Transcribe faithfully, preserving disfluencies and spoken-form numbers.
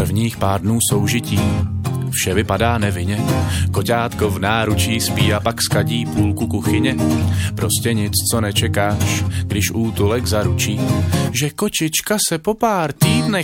Prvních pár dnů soužití vše vypadá nevinně. Koťátko v náručí spí a pak skadí půlku kuchyně. Prostě nic, co nečekáš, když útulek zaručí, že kočička se po pár týdnech